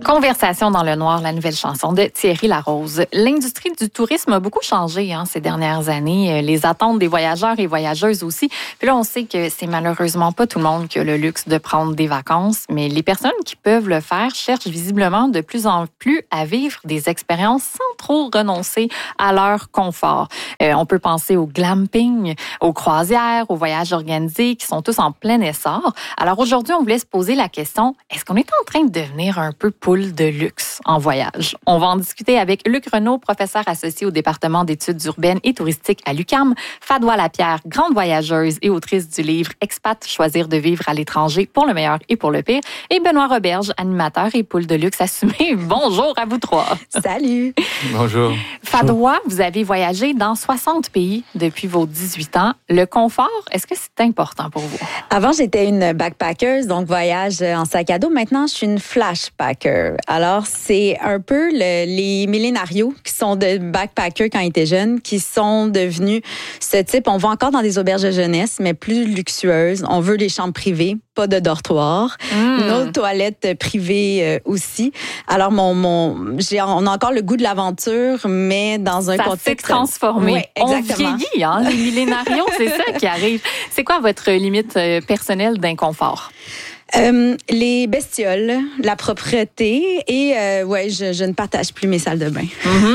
Conversation dans le noir, la nouvelle chanson de Thierry Larose. L'industrie du tourisme a beaucoup changé ces dernières années. Les attentes des voyageurs et voyageuses aussi. Puis là, on sait que c'est malheureusement pas tout le monde qui a le luxe de prendre des vacances, mais les personnes qui peuvent le faire cherchent visiblement de plus en plus à vivre des expériences sans trop renoncer à leur confort. On peut penser au glamping, aux croisières, aux voyages organisés qui sont tous en plein essor. Alors aujourd'hui, on voulait se poser la question, est-ce qu'on est en train de devenir un peu poule de luxe en voyage? On va en discuter avec Luc Renaud, professeur associé au département d'études urbaines et touristiques à l'UQAM, Fadwa Lapierre, grande voyageuse et autrice du livre Expat, choisir de vivre à l'étranger pour le meilleur et pour le pire, et Benoît Roberge, animateur et poule de luxe assumé. Bonjour à vous trois. Salut. Bonjour. Fadwa, vous avez voyagé dans 60 pays depuis vos 18 ans. Le confort, est-ce que c'est important pour vous? Avant, j'étais une backpackeuse, donc voyage en sac à dos. Maintenant, je suis une flashpacker. Alors, c'est un peu les millénarios qui sont de backpackers quand ils étaient jeunes, qui sont devenus ce type. On va encore dans des auberges de jeunesse, mais plus luxueuses. On veut des chambres privées, pas de dortoir. Nos toilettes privées aussi. Alors, on a encore le goût de l'aventure, mais dans un contexte... Ça s'est transformé. Oui, exactement. On vieillit, les millénarios, c'est ça qui arrive. C'est quoi votre limite personnelle d'inconfort? Les bestioles, la propreté et je ne partage plus mes salles de bain.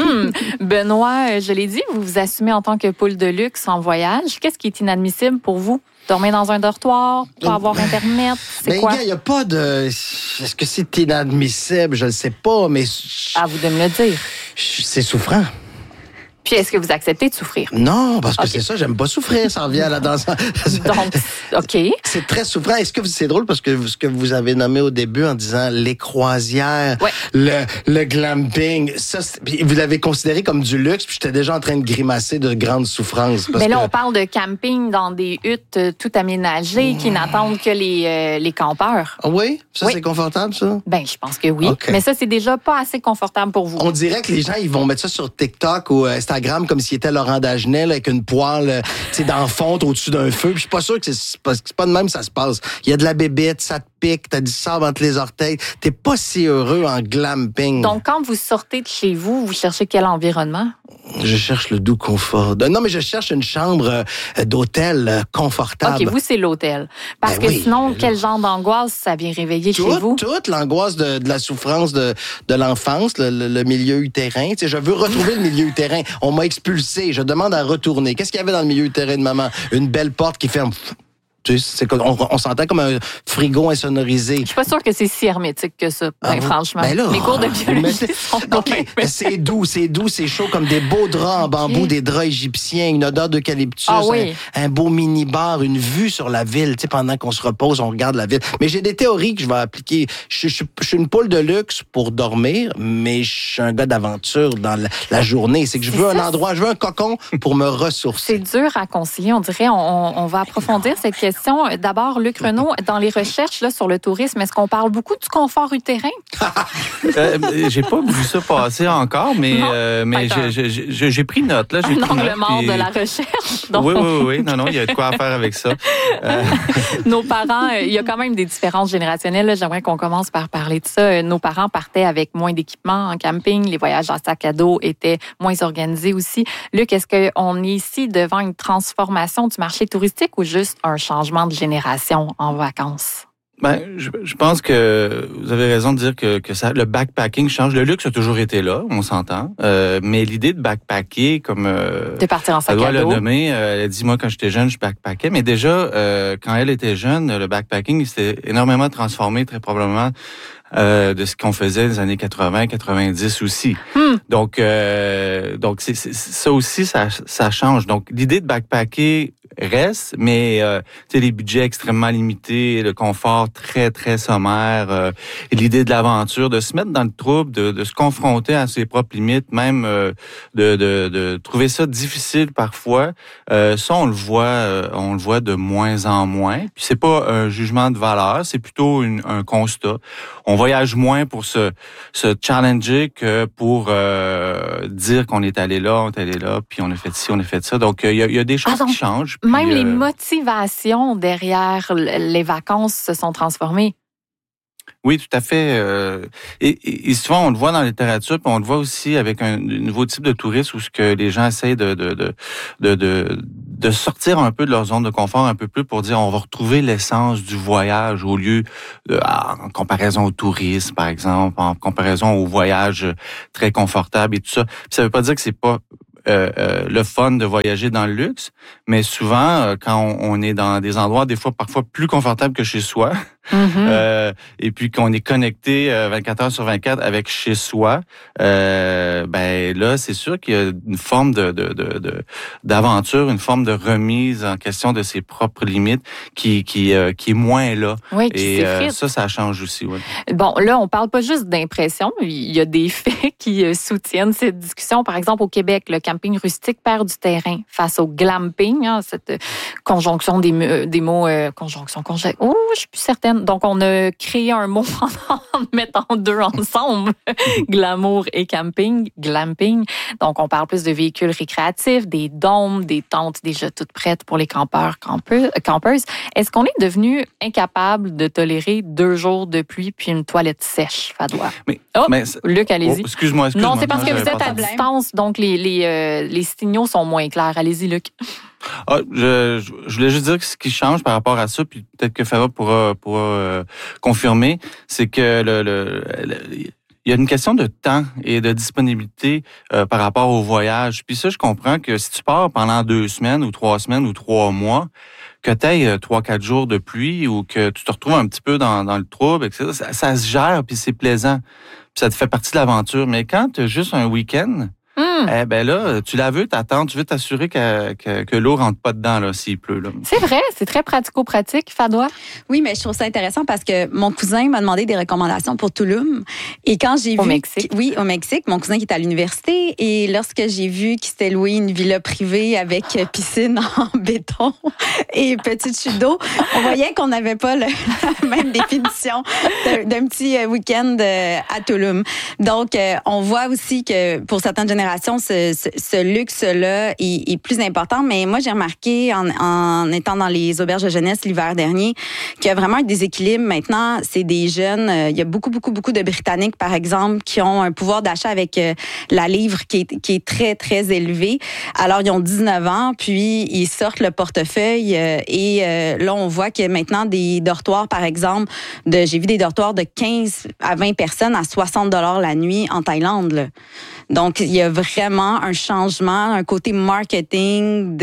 Benoît, je l'ai dit, vous vous assumez en tant que poule de luxe en voyage. Qu'est-ce qui est inadmissible pour vous? Dormir dans un dortoir, pas avoir Internet, c'est quoi? Il n'y a pas de... Est-ce que c'est inadmissible? Je ne sais pas, mais... À vous de me le dire. C'est souffrant. Puis, est-ce que vous acceptez de souffrir? Non, parce que c'est ça, j'aime pas souffrir, ça revient à la danse. Donc, OK. C'est très souffrant. Est-ce que c'est drôle parce que ce que vous avez nommé au début en disant les croisières, le glamping, ça, vous l'avez considéré comme du luxe, puis j'étais déjà en train de grimacer de grande souffrance. Mais là, on parle de camping dans des huttes tout aménagées qui n'attendent que les campeurs. Ah oui? Ça, c'est confortable, ça? Ben, je pense que oui. Okay. Mais ça, c'est déjà pas assez confortable pour vous. On dirait que les gens, ils vont mettre ça sur TikTok ou Instagram comme s'il était Laurent Dagenet là, avec une poêle dans fonte au-dessus d'un feu. Puis je suis pas sûr que c'est pas de même que ça se passe. Il y a de la bébête, ça te pique, t'as du sable entre les orteils. T'es pas si heureux en glamping. Donc, quand vous sortez de chez vous, vous cherchez quel environnement? Je cherche le doux confort. Non, mais je cherche une chambre d'hôtel confortable. OK, vous, c'est l'hôtel. Parce que sinon, quel genre d'angoisse ça vient réveiller chez vous? Toute l'angoisse de la souffrance de l'enfance, le milieu utérin. Tu sais, je veux retrouver le milieu utérin. On m'a expulsé. Je demande à retourner. Qu'est-ce qu'il y avait dans le milieu utérin de maman? Une belle porte qui ferme. Tu sais, on s'entend comme un frigo insonorisé. Je suis pas sûre que c'est si hermétique que ça, franchement. Ben là, mes cours de biologie sont OK, c'est doux, c'est chaud comme des beaux draps en bambou, des draps égyptiens, une odeur d'eucalyptus, un beau mini-bar, une vue sur la ville. Tu sais, pendant qu'on se repose, on regarde la ville. Mais j'ai des théories que je vais appliquer. Je suis une poule de luxe pour dormir, mais je suis un gars d'aventure dans la journée. C'est que je veux un endroit, je veux un cocon pour me ressourcer. C'est dur à concilier, on dirait. On va approfondir cette question. D'abord, Luc Renaud, dans les recherches là, sur le tourisme, est-ce qu'on parle beaucoup du confort utérin? J'ai pas vu ça passer encore, mais j'ai pris note. Là, j'ai pris angle mort de la recherche. Donc... Oui. Non, il y a de quoi à faire avec ça. Nos parents, il y a quand même des différences générationnelles. Là. J'aimerais qu'on commence par parler de ça. Nos parents partaient avec moins d'équipement en camping. Les voyages en sac à dos étaient moins organisés aussi. Luc, est-ce qu'on est ici devant une transformation du marché touristique ou juste un changement de génération en vacances? Ben, je pense que vous avez raison de dire que ça, le backpacking change. Le luxe a toujours été là, on s'entend. Mais l'idée de backpacker, comme de partir en sac à dos, elle doit le nommer. Elle a dit, moi, quand j'étais jeune, je backpackais. Mais déjà, quand elle était jeune, le backpacking, il s'était énormément transformé, très probablement, de ce qu'on faisait dans les années 80, 90 aussi. Donc c'est ça aussi, ça change. Donc, l'idée de backpacker reste, mais les budgets extrêmement limités, le confort très, très sommaire, et l'idée de l'aventure, de se mettre dans le trouble, de se confronter à ses propres limites, même de trouver ça difficile parfois, ça, on le voit de moins en moins. Puis c'est pas un jugement de valeur, c'est plutôt un constat. On voyage moins pour se challenger que pour dire qu'on est allé là, puis on a fait ci, on a fait ça. Donc, il y a des choses qui changent. Puis, même les motivations derrière les vacances se sont transformées. Oui, tout à fait. Et souvent, on le voit dans la littérature, puis on le voit aussi avec un nouveau type de tourisme où ce que les gens essayent de sortir un peu de leur zone de confort un peu plus pour dire on va retrouver l'essence du voyage au lieu, en comparaison au tourisme, par exemple, en comparaison au voyage très confortable et tout ça. Puis ça veut pas dire que c'est pas le fun de voyager dans le luxe, mais souvent, quand on est dans des endroits, des fois, parfois plus confortables que chez soi, et puis qu'on est connecté 24 heures sur 24 avec chez soi, ben là, c'est sûr qu'il y a une forme d'aventure, une forme de remise en question de ses propres limites qui est moins là. Oui, qui et ça change aussi. Ouais. Bon, là, on parle pas juste d'impression. Il y a des faits qui soutiennent cette discussion. Par exemple, au Québec, le camping rustique perd du terrain face au glamping, hein, cette conjonction des mots, je suis plus certaine. Donc, on a créé un mot en mettant deux ensemble, glamour et camping, glamping. Donc, on parle plus de véhicules récréatifs, des dômes, des tentes déjà toutes prêtes pour les campeurs, campeuses. Est-ce qu'on est devenu incapable de tolérer 2 jours de pluie puis une toilette sèche, Fadois? Mais Luc, allez-y. Excuse-moi. Non, c'est parce que vous êtes à distance, donc les signaux sont moins clairs. Allez-y, Luc. Je voulais juste dire que ce qui change par rapport à ça, puis peut-être que Farah pourra confirmer, c'est que il y a une question de temps et de disponibilité par rapport au voyage. Puis ça, je comprends que si tu pars pendant 2 semaines ou 3 semaines ou 3 mois, que tu aies 3-4 jours de pluie ou que tu te retrouves un petit peu dans le trouble, etc., ça se gère, puis c'est plaisant. Puis ça te fait partie de l'aventure. Mais quand tu as juste un week-end, eh ben là, tu la veux, t'attends, tu veux t'assurer que l'eau rentre pas dedans là, s'il pleut. Là. C'est vrai, c'est très pratico-pratique, Fadois. Oui, mais je trouve ça intéressant parce que mon cousin m'a demandé des recommandations pour Tulum. Et quand j'ai vu... Au Mexique. Oui, au Mexique. Mon cousin qui est à l'université. Et lorsque j'ai vu qu'il s'était loué une villa privée avec piscine en béton et petite chute d'eau, on voyait qu'on n'avait pas la même définition d'un petit week-end à Tulum. Donc, on voit aussi que pour certaines générations, ce luxe-là est plus important. Mais moi, j'ai remarqué en étant dans les auberges de jeunesse l'hiver dernier qu'il y a vraiment un déséquilibre. Maintenant, c'est des jeunes. Il y a beaucoup de Britanniques, par exemple, qui ont un pouvoir d'achat avec la livre qui est très, très élevé. Alors, ils ont 19 ans, puis ils sortent le portefeuille et là, on voit qu'il y a maintenant des dortoirs, par exemple, j'ai vu des dortoirs de 15 à 20 personnes à 60 $ la nuit en Thaïlande, là. Donc, il y a vraiment un changement, un côté marketing,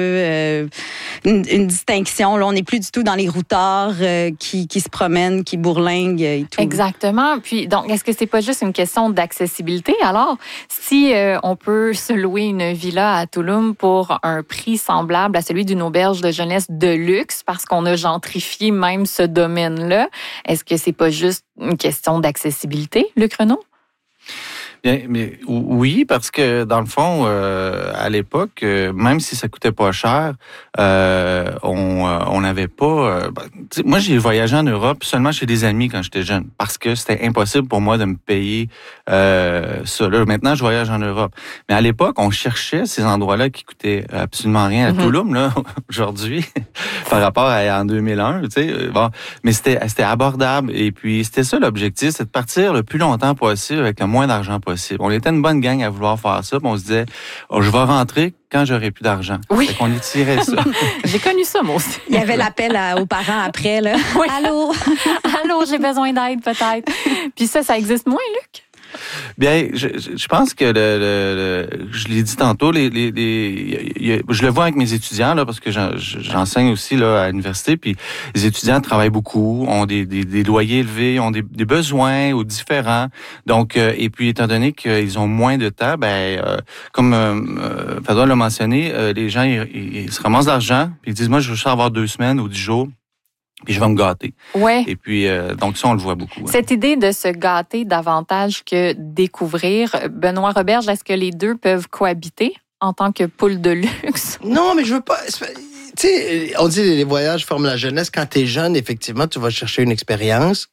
une distinction. Là, on n'est plus du tout dans les routards qui se promènent, qui bourlinguent et tout. Exactement. Puis, donc, est-ce que c'est pas juste une question d'accessibilité? Alors, si on peut se louer une villa à Tulum pour un prix semblable à celui d'une auberge de jeunesse de luxe, parce qu'on a gentrifié même ce domaine-là, est-ce que c'est pas juste une question d'accessibilité, Luc Renaud? Bien, mais oui, parce que dans le fond, à l'époque, même si ça coûtait pas cher, on n'avait pas. Moi, j'ai voyagé en Europe seulement chez des amis quand j'étais jeune, parce que c'était impossible pour moi de me payer ça. Là, maintenant, je voyage en Europe, mais à l'époque, on cherchait ces endroits-là qui coûtaient absolument rien à Tulum là aujourd'hui par rapport à en 2001. Tu sais, bon, mais c'était abordable et puis c'était ça l'objectif, c'est de partir le plus longtemps possible avec le moins d'argent possible. On était une bonne gang à vouloir faire ça, puis on se disait, je vais rentrer quand j'aurai plus d'argent. Oui. Fait qu'on étirait ça. J'ai connu ça, moi aussi. Il y avait l'appel aux parents après, là. Oui. Allô? Allô, j'ai besoin d'aide, peut-être. Puis ça existe moins, Luc? Bien, je pense que je l'ai dit tantôt, je le vois avec mes étudiants là parce que j'enseigne aussi là à l'université, puis les étudiants travaillent beaucoup, ont des loyers élevés, ont des besoins ou différents. Donc et puis étant donné qu'ils ont moins de temps, comme Fadois l'a mentionné, les gens ils se ramassent d'argent, puis ils disent moi je veux juste avoir 2 semaines ou 10 jours. Puis je vais me gâter. Ouais. Et puis, donc ça, on le voit beaucoup. Hein. Cette idée de se gâter davantage que découvrir, Benoît Roberge, est-ce que les deux peuvent cohabiter en tant que poule de luxe? Non, mais je veux pas... Tu sais, on dit les voyages forment la jeunesse. Quand t'es jeune, effectivement, tu vas chercher une expérience.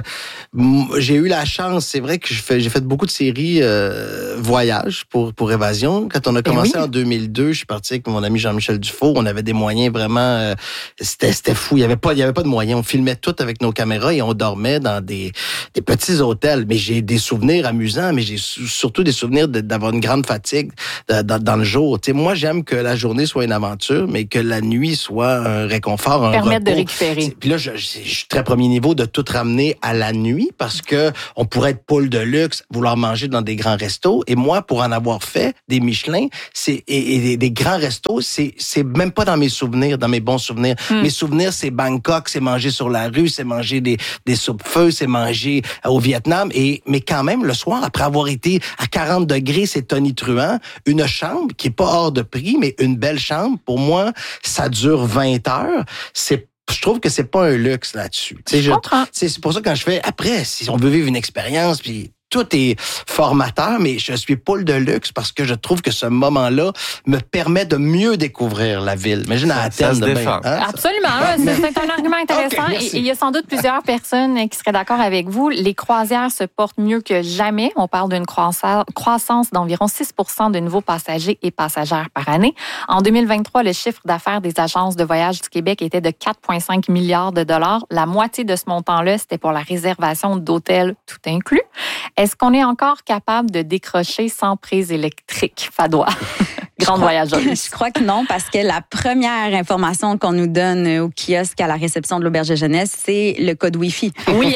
J'ai eu la chance, c'est vrai que j'ai fait beaucoup de séries voyages pour Évasion. Quand on a commencé en 2002, je suis parti avec mon ami Jean-Michel Dufault. On avait des moyens vraiment... c'était fou. Il y avait pas de moyens. On filmait tout avec nos caméras et on dormait dans des petits hôtels. Mais j'ai des souvenirs amusants, mais j'ai surtout des souvenirs d'avoir une grande fatigue dans le jour. Tu sais, moi, j'aime que la journée soit une aventure, mais que la nuit soit un réconfort, un permettre repos. De récupérer. Puis là, je suis très premier niveau de tout ramener à la nuit parce que on pourrait être poule de luxe, vouloir manger dans des grands restos. Et moi, pour en avoir fait des Michelin, et des grands restos, c'est même pas dans mes souvenirs, dans mes bons souvenirs. Mes souvenirs, c'est Bangkok, c'est manger sur la rue, c'est manger des soupes-feu, c'est manger au Vietnam. Mais quand même, le soir, après avoir été à 40 degrés, c'est tonitruant. Une chambre qui est pas hors de prix, mais une belle chambre, pour moi, ça dure 20 heures. Je trouve que c'est pas un luxe là-dessus. C'est pour ça que quand je fais, après, si on veut vivre une expérience, puis tout est formateur, mais je suis poule de luxe parce que je trouve que ce moment-là me permet de mieux découvrir la ville. Imagine à Athènes. Ça se défend. Absolument. C'est un argument intéressant. Okay, et il y a sans doute plusieurs personnes qui seraient d'accord avec vous. Les croisières se portent mieux que jamais. On parle d'une croissance d'environ 6% de nouveaux passagers et passagères par année. En 2023, le chiffre d'affaires des agences de voyage du Québec était de 4,5 milliards de dollars. La moitié de ce montant-là, c'était pour la réservation d'hôtels tout inclus. Est-ce qu'on est encore capable de décrocher sans prise électrique, Fadoua? Grande voyageuse. Je crois que non, parce que la première information qu'on nous donne au kiosque à la réception de l'auberge de jeunesse, c'est le code Wi-Fi. Oui.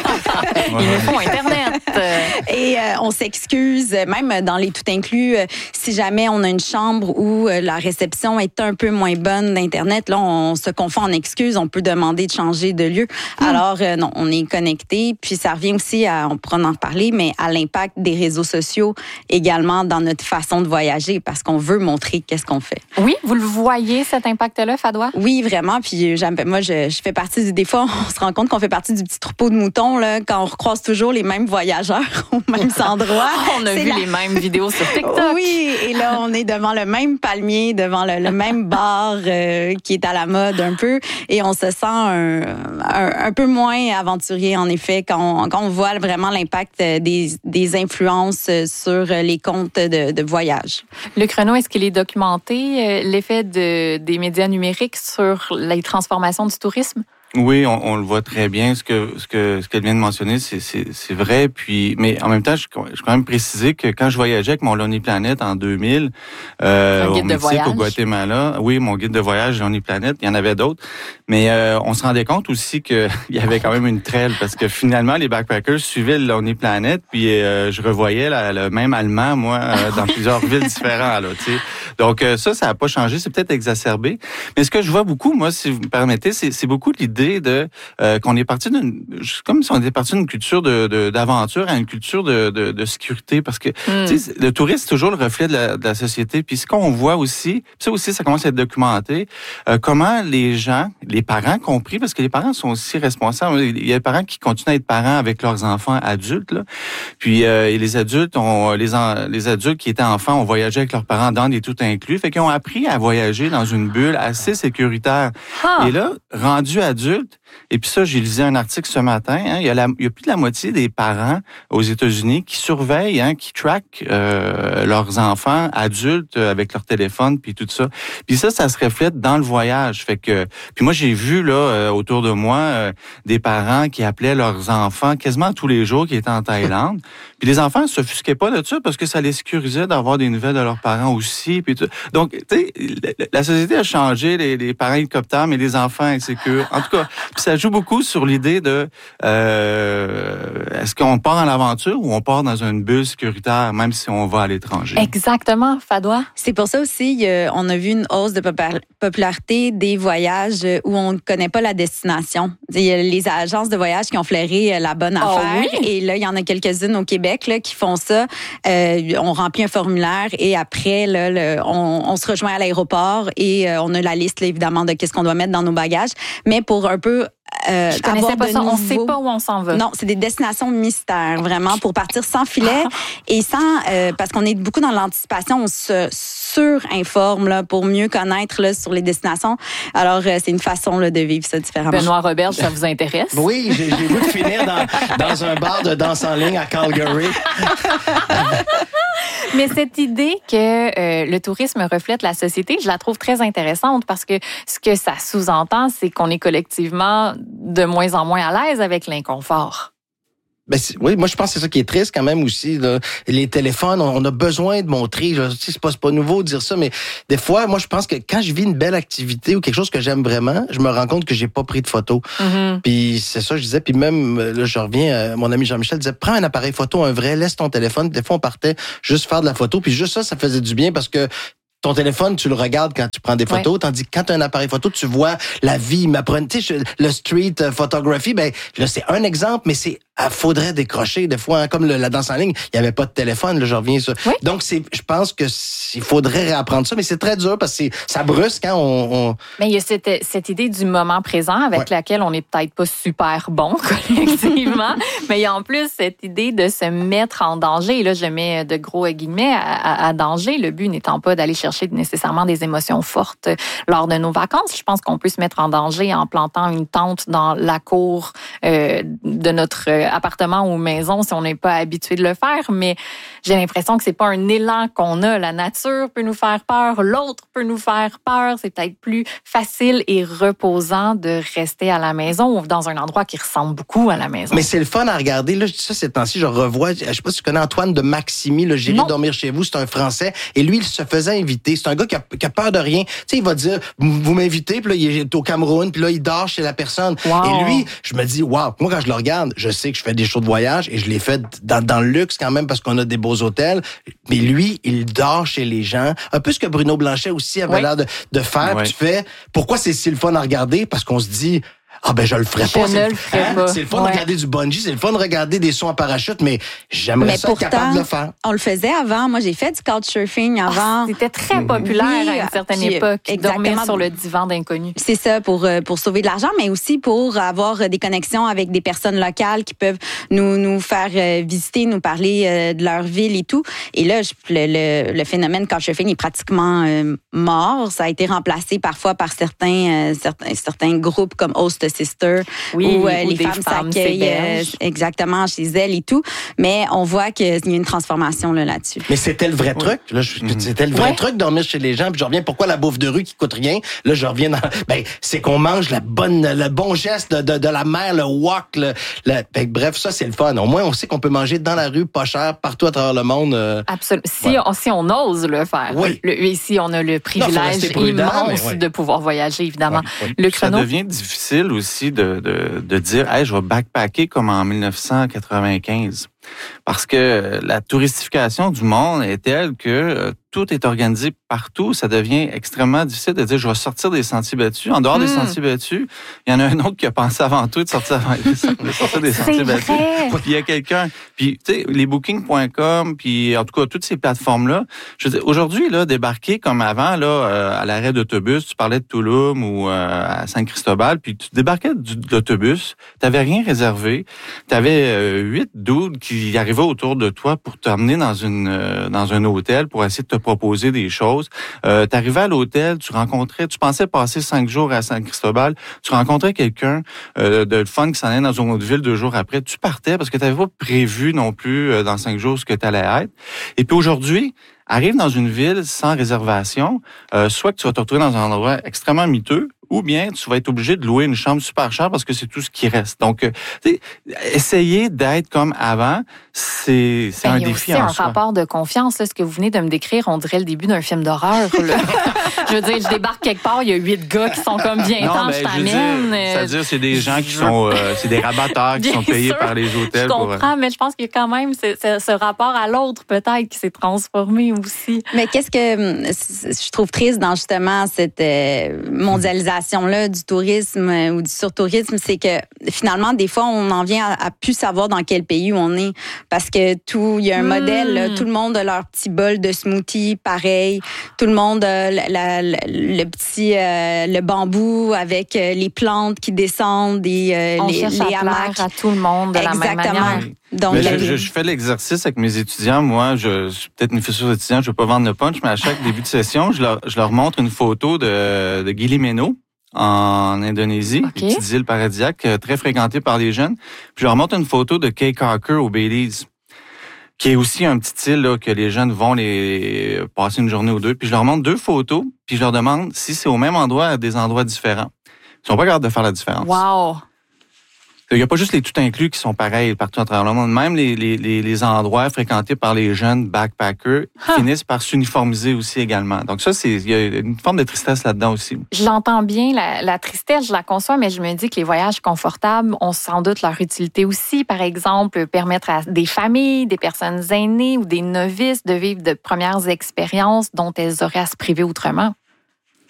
Ils nous font Internet. Et on s'excuse, même dans les tout inclus, si jamais on a une chambre où la réception est un peu moins bonne d'Internet, là, on se confond en excuses, on peut demander de changer de lieu. Alors, non, on est connecté. Puis ça revient aussi, on pourra en reparler, mais à l'impact des réseaux sociaux également dans notre façon de voyager, parce qu'on veut montrer qu'est-ce qu'on fait. Oui, vous le voyez, cet impact-là, Fadoua? Oui, vraiment. Puis moi, je fais partie des fois, on se rend compte qu'on fait partie du petit troupeau de moutons, là, quand on recroise toujours les mêmes voyageurs aux mêmes endroits. On a vu les mêmes vidéos sur TikTok. Oui, et là, on est devant le même palmier, devant le même bar qui est à la mode un peu, et on se sent un peu moins aventurier, en effet, quand on voit vraiment l'impact des influences sur les comptes de voyage. Luc Renaud, est-ce qu'il est documenté, l'effet des médias numériques sur les transformations du tourisme? Oui, on le voit très bien. Ce qu'elle vient de mentionner, c'est vrai. Puis, mais en même temps, je quand même préciser que quand je voyageais avec mon Lonely Planet en 2000, au Mexique, au Guatemala, oui, mon guide de voyage Lonely Planet, il y en avait d'autres. Mais on se rendait compte aussi qu'il y avait quand même une traîne parce que finalement, les backpackers suivaient le Lonely Planet. Puis je revoyais le même Allemand, moi, dans plusieurs villes différentes. Là, tu sais. Donc ça n'a pas changé. C'est peut-être exacerbé. Mais ce que je vois beaucoup, moi, si vous me permettez, c'est beaucoup l'idée qu'on est parti comme si on était parti d'une culture d'aventure à une culture de sécurité, parce que tu sais, le tourisme, c'est toujours le reflet de la société. Puis ce qu'on voit aussi, ça aussi, ça commence à être documenté, comment les gens, les parents compris, parce que les parents sont aussi responsables. Il y a des parents qui continuent à être parents avec leurs enfants adultes, là. Puis et les adultes les adultes qui étaient enfants ont voyagé avec leurs parents dans des tout inclus, fait qu'ils ont appris à voyager dans une bulle assez sécuritaire. Et là, rendu adulte, et puis ça, j'ai lisé un article ce matin, il y a plus de la moitié des parents aux États-Unis qui surveillent, qui traquent leurs enfants adultes avec leur téléphone puis tout ça. Puis ça se reflète dans le voyage. Fait que puis moi j'ai vu là autour de moi des parents qui appelaient leurs enfants quasiment tous les jours qui étaient en Thaïlande. Puis les enfants s'offusquaient pas de ça parce que ça les sécurisait d'avoir des nouvelles de leurs parents aussi. Puis tout. Donc tu sais, la société a changé, les parents hélicoptères, mais les enfants insécures. En tout cas, puis ça joue beaucoup sur l'idée de est-ce qu'on part en aventure ou on part dans une bulle sécuritaire, même si on va à l'étranger. Exactement, Fadoua. C'est pour ça aussi on a vu une hausse de popularité des voyages où on ne connaît pas la destination. Il y a les agences de voyage qui ont flairé la bonne affaire. Oui. Et là, il y en a quelques-unes au Québec là, qui font ça. On remplit un formulaire et après, là, on se rejoint à l'aéroport et on a la liste, là, évidemment, de qu'est-ce qu'on doit mettre dans nos bagages. Mais pour un peu Je connaissais pas ça. On sait pas où on s'en va. Non, c'est des destinations mystères, vraiment, pour partir sans filet et sans... parce qu'on est beaucoup dans l'anticipation, on se surinforme là, pour mieux connaître là, sur les destinations. Alors, c'est une façon là, de vivre ça différemment. Benoît Roberge, ça vous intéresse? Oui, j'ai le goût de finir dans un bar de danse en ligne à Calgary. Mais cette idée que le tourisme reflète la société, je la trouve très intéressante parce que ce que ça sous-entend, c'est qu'on est collectivement de moins en moins à l'aise avec l'inconfort. Ben, oui, moi je pense que c'est ça qui est triste quand même aussi. Là. Les téléphones, on a besoin de montrer. C'est pas nouveau de dire ça, mais des fois, moi je pense que quand je vis une belle activité ou quelque chose que j'aime vraiment, je me rends compte que j'ai pas pris de photos. Mm-hmm. Puis c'est ça je disais. Puis même là, je reviens, mon ami Jean-Michel disait prends un appareil photo, un vrai, laisse ton téléphone. Des fois on partait juste faire de la photo, puis juste ça faisait du bien parce que ton téléphone, tu le regardes quand tu prends des photos, tandis que quand tu as un appareil photo, tu vois la vie. Tu sais, le street photography, ben là, c'est un exemple, mais faudrait décrocher des fois, hein, comme la danse en ligne, il n'y avait pas de téléphone, là, je reviens sur. Oui. Donc, je pense que il faudrait réapprendre ça, mais c'est très dur parce que ça brusque quand on... Mais il y a cette idée du moment présent avec laquelle on n'est peut-être pas super bon collectivement, mais il y a en plus cette idée de se mettre en danger. Et là, je mets de gros guillemets à danger, le but n'étant pas d'aller chercher nécessairement des émotions fortes lors de nos vacances. Je pense qu'on peut se mettre en danger en plantant une tente dans la cour de notre appartement ou maison si on n'est pas habitué de le faire, mais j'ai l'impression que c'est pas un élan qu'on a. La nature peut nous faire peur, l'autre peut nous faire peur. C'est peut-être plus facile et reposant de rester à la maison ou dans un endroit qui ressemble beaucoup à la maison. Mais c'est le fun à regarder. Là, je dis ça ces temps-ci, je revois, je sais pas si tu connais Antoine de Maximi, le J'irai dormir chez vous, c'est un Français, et lui, il se faisait inviter. C'est un gars qui a peur de rien. Tu sais, il va dire, vous m'invitez, puis là, il est au Cameroun, puis là, il dort chez la personne. Wow. Et lui, je me dis, wow, moi, quand je le regarde, je sais que je fais des shows de voyage et je les fais dans le luxe quand même parce qu'on a des beaux hôtels. Mais lui, il dort chez les gens. Un peu ce que Bruno Blanchet aussi avait l'air de faire. Tu fais, pourquoi c'est si le fun à regarder? Parce qu'on se dit, je le ferais pas. C'est le fun de regarder du bungee, c'est le fun de regarder des sauts en parachute, mais j'aimerais ça être capable de le faire. On le faisait avant. Moi, j'ai fait du couchsurfing avant. C'était très populaire à une certaine époque. Dormir sur le divan d'inconnus. C'est ça, pour sauver de l'argent, mais aussi pour avoir des connexions avec des personnes locales qui peuvent nous faire visiter, nous parler de leur ville et tout. Et là, le phénomène couchsurfing est pratiquement mort. Ça a été remplacé parfois par certains groupes comme Host Sister, où les femmes s'accueillent exactement chez elles et tout. Mais on voit qu'il y a une transformation là-dessus. Mais c'était le vrai truc. Là, c'était le vrai truc de dormir chez les gens. Puis je reviens, pourquoi la bouffe de rue qui coûte rien? Là, je reviens dans... c'est qu'on mange le bon geste de la mer, le wok. Bref, ça, c'est le fun. Au moins, on sait qu'on peut manger dans la rue, pas cher, partout à travers le monde. Absolument. Si on ose le faire. Oui. Ici, on a le privilège immense de pouvoir voyager, évidemment. Le chrono... Ça devient difficile aussi de dire « Hey, je vais backpacker comme en 1995 ». Parce que la touristification du monde est telle que tout est organisé partout. Ça devient extrêmement difficile de dire je vais sortir des sentiers battus. En dehors des sentiers battus, il y en a un autre qui a pensé avant tout de sortir des sentiers battus. Puis il y a quelqu'un. Puis tu sais, les booking.com, puis en tout cas toutes ces plateformes-là. Je veux dire, aujourd'hui là, débarquer comme avant là à l'arrêt d'autobus, tu parlais de Tulum ou à Saint-Cristobal, puis tu débarquais de l'autobus, t'avais rien réservé, t'avais 8 dudes qui arrivaient autour de toi pour t'emmener dans un hôtel pour essayer de te proposer des choses. T'arrivais à l'hôtel, tu pensais passer 5 jours à Saint-Cristobal, tu rencontrais quelqu'un de fun qui s'en allait dans une autre ville 2 jours après, tu partais parce que t'avais pas prévu non plus dans 5 jours ce que t'allais être. Et puis aujourd'hui, arrive dans une ville sans réservation, soit que tu vas te retrouver dans un endroit extrêmement miteux, ou bien tu vas être obligé de louer une chambre super chère parce que c'est tout ce qui reste. Donc, essayer d'être comme avant, c'est un défi en soi. Il y a aussi un rapport de confiance. Là, ce que vous venez de me décrire, on dirait le début d'un film d'horreur. Je veux dire, je débarque quelque part, il y a 8 gars qui sont comme bien temps, je t'amène. C'est-à-dire, c'est des gens qui sont, c'est des rabatteurs qui sont payés par les hôtels. Je comprends, mais je pense qu'il y a quand même ce rapport à l'autre peut-être qui s'est transformé aussi. Mais qu'est-ce que je trouve triste dans justement cette mondialisation-là du tourisme ou du surtourisme, c'est que finalement, des fois, on en vient à plus savoir dans quel pays on est. Parce que il y a un modèle, là, tout le monde a leur petit bol de smoothie pareil. Tout le monde a le bambou avec les plantes qui descendent, les hamacs. À tout le monde de la même manière. Donc, je fais l'exercice avec mes étudiants. Moi, je suis peut-être une fissure d'étudiant, je ne veux pas vendre le punch, mais à chaque début de session, je leur montre une photo de Gili Meno en Indonésie, une petite île paradisiaque très fréquentée par les jeunes. Puis je leur montre une photo de Caye Caulker au Belize, qui est aussi un petit île là, que les jeunes vont passer une journée ou deux. Puis je leur montre 2 photos, puis je leur demande si c'est au même endroit à des endroits différents. Ils sont pas capables de faire la différence. Wow! Il n'y a pas juste les tout inclus qui sont pareils partout à travers le monde. Même les endroits fréquentés par les jeunes backpackers finissent par s'uniformiser aussi également. Donc ça, il y a une forme de tristesse là-dedans aussi. Je l'entends bien, la tristesse, je la conçois, mais je me dis que les voyages confortables ont sans doute leur utilité aussi. Par exemple, permettre à des familles, des personnes aînées ou des novices de vivre de premières expériences dont elles auraient à se priver autrement.